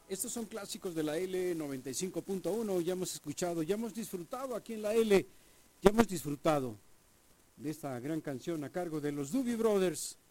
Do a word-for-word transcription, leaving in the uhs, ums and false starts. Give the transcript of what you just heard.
Estos son clásicos de la L noventa y cinco punto uno, ya hemos escuchado, ya hemos disfrutado aquí en la L, ya hemos disfrutado de esta gran canción a cargo de los Doobie Brothers.